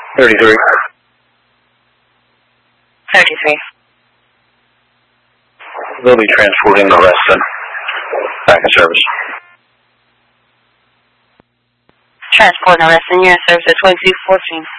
33. 33. They'll be transporting the rest then. Back in service. Transporting the rest in your service at 2214.